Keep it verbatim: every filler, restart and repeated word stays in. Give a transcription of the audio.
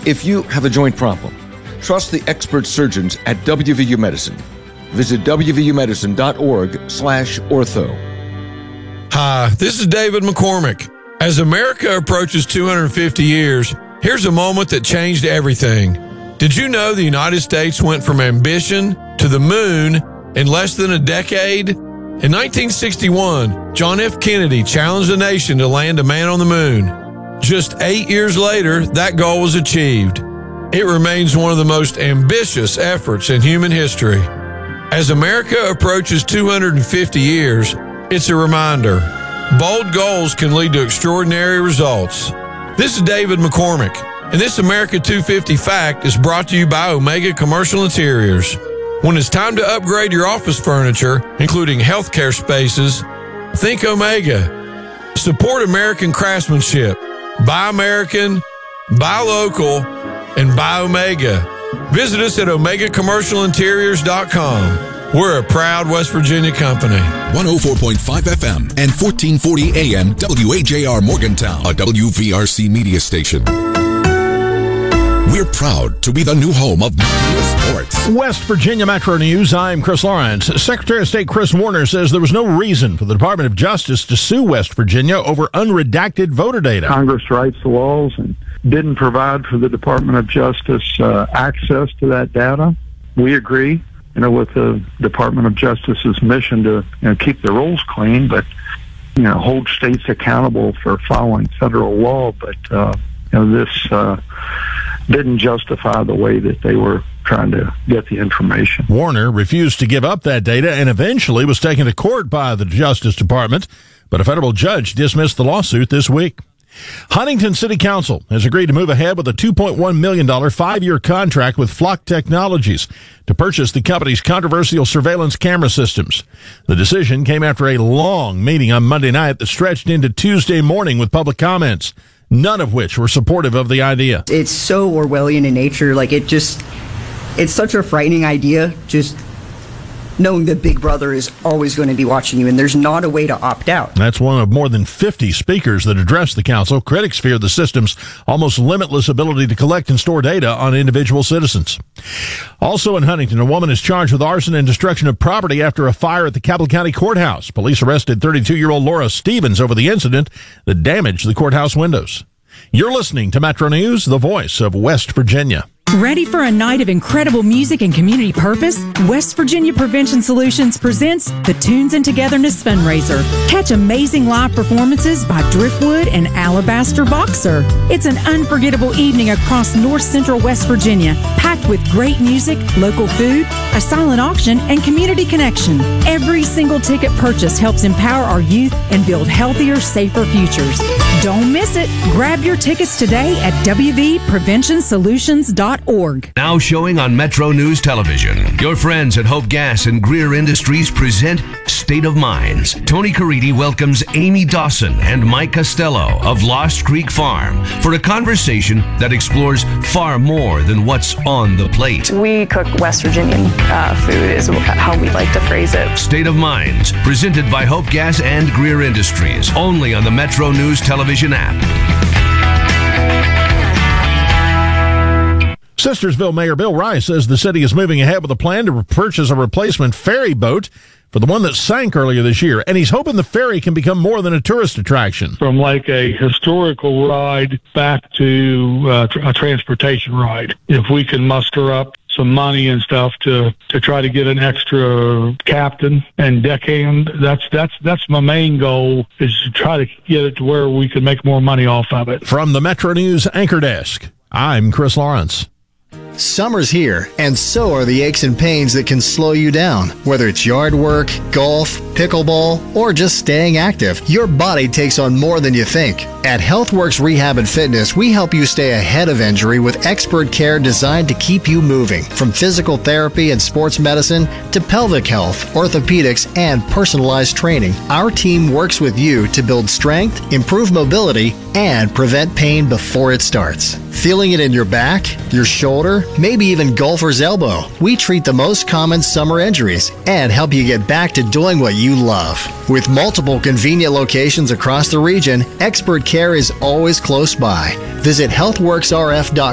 If you have a joint problem, trust the expert surgeons at W V U Medicine. Visit w v u medicine dot org slash ortho. Hi, this is David McCormick. As America approaches two hundred fifty years, here's a moment that changed everything. Did you know the United States went from ambition to the moon in less than a decade? In nineteen sixty-one, John F. Kennedy challenged the nation to land a man on the moon. Just eight years later, that goal was achieved. It remains one of the most ambitious efforts in human history. As America approaches two hundred fifty years, it's a reminder. Bold goals can lead to extraordinary results. This is David McCormick, and this America two fifty Fact is brought to you by Omega Commercial Interiors. When it's time to upgrade your office furniture, including healthcare spaces, think Omega. Support American craftsmanship. Buy American, buy local, and buy Omega. Visit us at omega commercial interiors dot com. We're a proud West Virginia company. one oh four point five F M and fourteen forty A M W H A R Morgantown, a W V R C media station. We're proud to be the new home of sports. West Virginia Metro News, I'm Chris Lawrence. Secretary of State Chris Warner says there was no reason for the Department of Justice to sue West Virginia over unredacted voter data. Congress writes the laws and didn't provide for the Department of Justice uh, access to that data. We agree, you know, with the Department of Justice's mission to, you know, keep the rules clean, but, you know, hold states accountable for following federal law. But, uh, you know, this uh, didn't justify the way that they were trying to get the information. Warner refused to give up that data and eventually was taken to court by the Justice Department, but a federal judge dismissed the lawsuit this week. Huntington City Council has agreed to move ahead with a two point one million dollars five-year contract with Flock Technologies to purchase the company's controversial surveillance camera systems. The decision came after a long meeting on Monday night that stretched into Tuesday morning with public comments, none of which were supportive of the idea. It's so Orwellian in nature. Like, it just, it's such a frightening idea, just knowing that Big Brother is always going to be watching you, and there's not a way to opt out. That's one of more than fifty speakers that addressed the council. Critics fear the system's almost limitless ability to collect and store data on individual citizens. Also in Huntington, a woman is charged with arson and destruction of property after a fire at the Cabell County Courthouse. Police arrested thirty-two-year-old Laura Stevens over the incident that damaged the courthouse windows. You're listening to Metro News, the voice of West Virginia. Ready for a night of incredible music and community purpose? West Virginia Prevention Solutions presents the Tunes and Togetherness Fundraiser. Catch amazing live performances by Driftwood and Alabaster Boxer. It's an unforgettable evening across north central West Virginia, packed with great music, local food, a silent auction, and community connection. Every single ticket purchase helps empower our youth and build healthier, safer futures. Don't miss it. Grab your tickets today at w v prevention solutions dot org. Now showing on Metro News Television, your friends at Hope Gas and Greer Industries present State of Minds. Tony Caridi welcomes Amy Dawson and Mike Costello of Lost Creek Farm for a conversation that explores far more than what's on the plate. We cook West Virginian uh, food is how we like to phrase it. State of Minds, presented by Hope Gas and Greer Industries, only on the Metro News Television app. Sistersville Mayor Bill Rice says the city is moving ahead with a plan to purchase a replacement ferry boat for the one that sank earlier this year, and he's hoping the ferry can become more than a tourist attraction. From like a historical ride back to uh, a transportation ride. If we can muster up some money and stuff to to try to get an extra captain and deckhand, that's that's that's my main goal, is to try to get it to where we can make more money off of it. From the Metro News Anchor Desk, I'm Chris Lawrence. Summer's here, and so are the aches and pains that can slow you down. Whether it's yard work, golf, pickleball, or just staying active, your body takes on more than you think. At HealthWorks Rehab and Fitness, we help you stay ahead of injury with expert care designed to keep you moving. From physical therapy and sports medicine to pelvic health, orthopedics, and personalized training, our team works with you to build strength, improve mobility, and prevent pain before it starts. Feeling it in your back, your shoulder, maybe even golfer's elbow? We treat the most common summer injuries and help you get back to doing what you love. With multiple convenient locations across the region, expert care is always close by. Visit health works r f dot